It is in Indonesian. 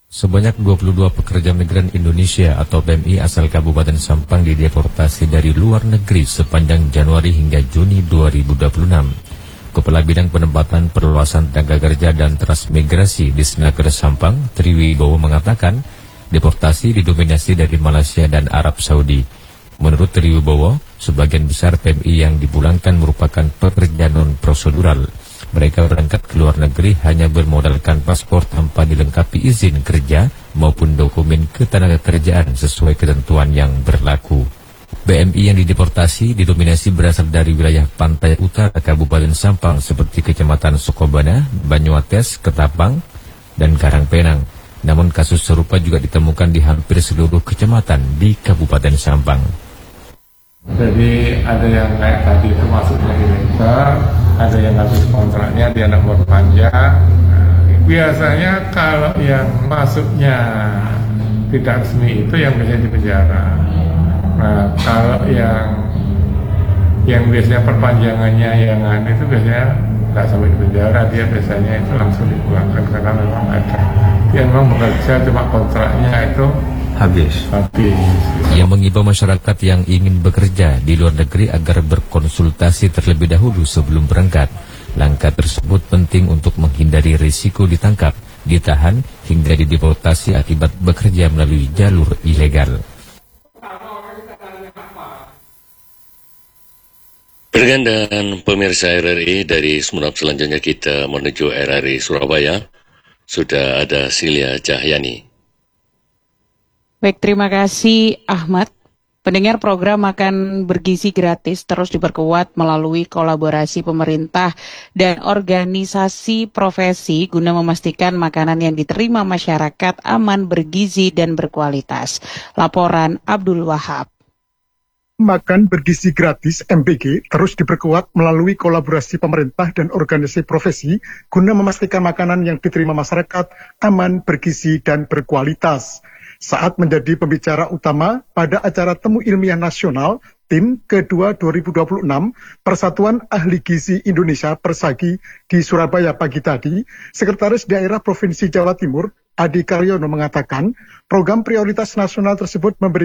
Sebanyak 22 pekerja migran Indonesia atau PMI asal Kabupaten Sampang dideportasi dari luar negeri sepanjang Januari hingga Juni 2026. Kepala Bidang Penempatan Perluasan Tenaga Kerja dan Transmigrasi di Senaker Sampang, Triwibowo mengatakan, deportasi didominasi dari Malaysia dan Arab Saudi. Menurut Triwibowo, sebagian besar PMI yang dipulangkan merupakan pekerja non-prosedural. Mereka berangkat ke luar negeri hanya bermodalkan paspor tanpa dilengkapi izin kerja maupun dokumen ketenagakerjaan sesuai ketentuan yang berlaku. PMI yang dideportasi didominasi berasal dari wilayah pantai utara Kabupaten Sampang seperti Kecamatan Sukobana, Banyuates, Ketapang, dan Karangpenang. Namun kasus serupa juga ditemukan di hampir seluruh kecamatan di Kabupaten Sampang. Jadi ada yang kayak tadi itu masuknya ilegal, ada yang habis kontraknya dia nak berpanjang. Biasanya kalau yang masuknya tidak resmi itu yang biasanya di penjara. Nah kalau yang biasanya perpanjangannya yang aneh itu biasanya nggak sampai di penjara, dia biasanya itu langsung dipulangkan karena memang ada. Dia memang bekerja cuma kontraknya itu habis. Ia mengimbau masyarakat yang ingin bekerja di luar negeri agar berkonsultasi terlebih dahulu sebelum berangkat. Langkah tersebut penting untuk menghindari risiko ditangkap, ditahan, hingga dideportasi akibat bekerja melalui jalur ilegal. Pendengar dan pemirsa RRI, dari Sumeneb selanjutnya kita menuju RRI Surabaya. Sudah ada Silia Cahyani. Baik, terima kasih Ahmad. Pendengar, program Makan Bergizi Gratis terus diperkuat melalui kolaborasi pemerintah dan organisasi profesi guna memastikan makanan yang diterima masyarakat aman, bergizi, dan berkualitas. Laporan Abdul Wahab. Makan Bergizi Gratis MBG terus diperkuat melalui kolaborasi pemerintah dan organisasi profesi guna memastikan makanan yang diterima masyarakat aman, bergizi, dan berkualitas. Saat menjadi pembicara utama pada acara Temu Ilmiah Nasional TIM kedua 2026 Persatuan Ahli Gizi Indonesia Persagi di Surabaya pagi tadi, Sekretaris Daerah Provinsi Jawa Timur Adi Karyono mengatakan program prioritas nasional tersebut memberi